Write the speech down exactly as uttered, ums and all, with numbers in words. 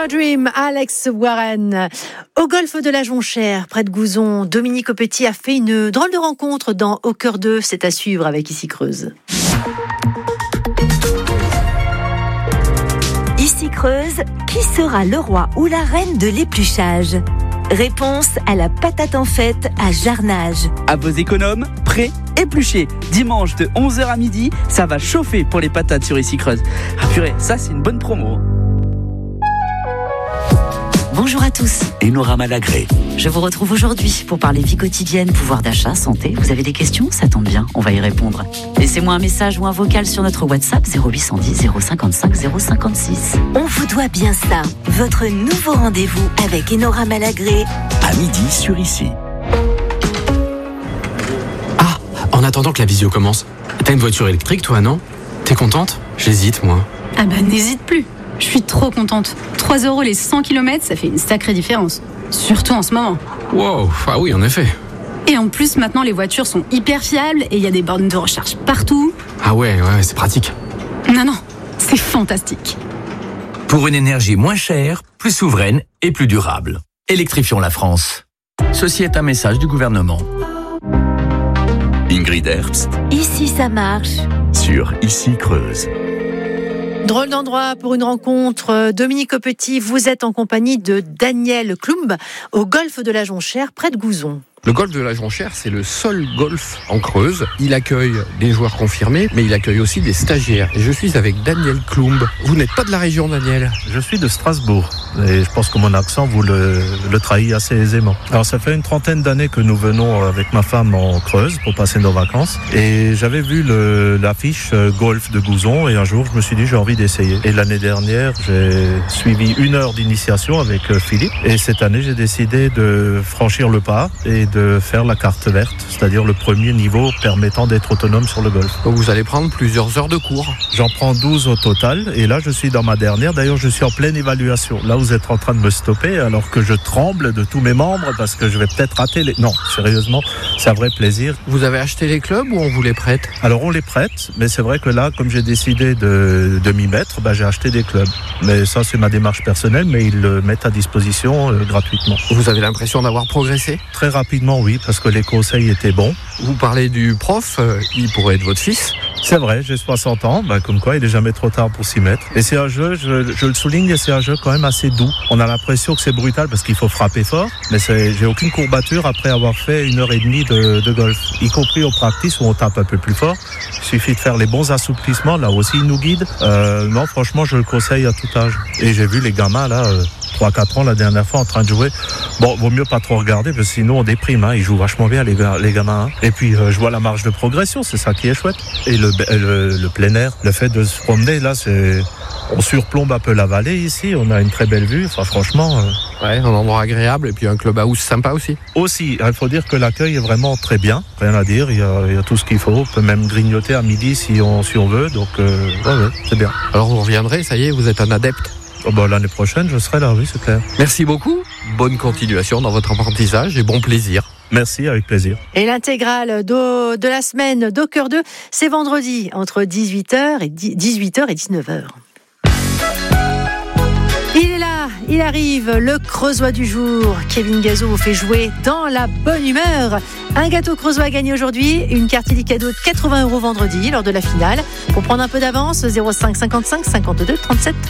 Your Dream, Alex Warren. Au golfe de la Jonchère, près de Gouzon, Dominique Aupetit a fait une drôle de rencontre dans Au cœur d'eux. C'est à suivre avec Ici Creuse. Ici Creuse, qui sera le roi ou la reine de l'épluchage ? Réponse à la patate en fête à Jarnage. À vos économes, prêts, épluchés. Dimanche de onze heures à midi, ça va chauffer pour les patates sur Ici Creuse. Ah purée, ça c'est une bonne promo. Bonjour à tous. Enora Malagré. Je vous retrouve aujourd'hui pour parler vie quotidienne, pouvoir d'achat, santé. Vous avez des questions ? Ça tombe bien, on va y répondre. Laissez-moi un message ou un vocal sur notre WhatsApp zéro huit cent dix zéro cinquante-cinq zéro cinquante-six. On vous doit bien ça. Votre nouveau rendez-vous avec Enora Malagré. À midi sur Ici. Ah, en attendant que la visio commence, t'as une voiture électrique toi, non ? T'es contente ? J'hésite moi. Ah bah n'hésite plus. Je suis trop contente. trois euros les cent kilomètres, ça fait une sacrée différence. Surtout en ce moment. Wow, ah oui, en effet. Et en plus, maintenant, les voitures sont hyper fiables et il y a des bornes de recharge partout. Ah ouais, ouais, c'est pratique. Non, non, c'est fantastique. Pour une énergie moins chère, plus souveraine et plus durable. Électrifions la France. Ceci est un message du gouvernement. Ingrid Herbst. Ici ça marche. Sur Ici Creuse. Drôle d'endroit pour une rencontre. Dominique Aupetit, vous êtes en compagnie de Daniel Klumb au golfe de la Jonchère, près de Gouzon. Le golfe de la Jonchère, c'est le seul golfe en Creuse. Il accueille des joueurs confirmés, mais il accueille aussi des stagiaires. Et je suis avec Daniel Klumb. Vous n'êtes pas de la région, Daniel ? Je suis de Strasbourg. Et je pense que mon accent vous le, le trahit assez aisément. Alors ça fait une trentaine d'années que nous venons avec ma femme en Creuse pour passer nos vacances. Et j'avais vu le, l'affiche golfe de Gouzon et un jour je me suis dit j'ai envie d'essayer. Et l'année dernière j'ai suivi une heure d'initiation avec Philippe. Et cette année j'ai décidé de franchir le pas et de faire la carte verte, c'est-à-dire le premier niveau permettant d'être autonome sur le golfe. Donc vous allez prendre plusieurs heures de cours. J'en prends douze au total et là je suis dans ma dernière. D'ailleurs je suis en pleine évaluation. Là vous êtes en train de me stopper alors que je tremble de tous mes membres parce que je vais peut-être rater les... Non, sérieusement, c'est un vrai plaisir. Vous avez acheté les clubs ou on vous les prête ? Alors on les prête, mais c'est vrai que là, comme j'ai décidé de, de m'y mettre, bah, j'ai acheté des clubs. Mais ça c'est ma démarche personnelle, mais ils le mettent à disposition euh, gratuitement. Vous avez l'impression d'avoir progressé ? Très rapidement, oui, parce que les conseils étaient bons. Vous parlez du prof, euh, il pourrait être votre fils ? C'est vrai, j'ai soixante ans, bah, comme quoi il n'est jamais trop tard pour s'y mettre. Et c'est un jeu, je, je le souligne, c'est un jeu quand même assez doux. On a l'impression que c'est brutal parce qu'il faut frapper fort, mais c'est, j'ai aucune courbature après avoir fait une heure et demie de, de golf, y compris au practice où on tape un peu plus fort. Il suffit de faire les bons assouplissements, là aussi il nous guide. Euh, non, franchement, je le conseille à tout âge. Et j'ai vu les gamins là, euh, trois quatre ans la dernière fois en train de jouer. Bon, vaut mieux pas trop regarder parce que sinon on déprime, hein. Ils jouent vachement bien les, gars, les gamins. Hein. Et puis euh, je vois la marge de progression, c'est ça qui est chouette. Et le, le, le plein air, le fait de se promener là, c'est... On surplombe un peu la vallée ici, on a une très belle vue, enfin franchement... Euh... Ouais, un endroit agréable et puis un clubhouse sympa aussi. Aussi, il faut dire que l'accueil est vraiment très bien, rien à dire, il y a, il y a tout ce qu'il faut, on peut même grignoter à midi si on, si on veut, donc euh, ouais, ouais, c'est bien. Alors vous reviendrez, ça y est, vous êtes un adepte. Oh bah, l'année prochaine, je serai là, oui, c'est clair. Merci beaucoup, bonne continuation dans votre apprentissage et bon plaisir. Merci, avec plaisir. Et l'intégrale d'au, de la semaine d'Au cœur d'eux, c'est vendredi entre dix-huit heures et dix-huit heures et dix-neuf heures. Il est là, il arrive, le Creusois du jour. Kevin Gazo vous fait jouer dans la bonne humeur. Un gâteau Creusois à gagner aujourd'hui, une carte cadeau de quatre-vingts euros vendredi lors de la finale. Pour prendre un peu d'avance, zéro cinq cinquante-cinq cinquante-deux trente-sept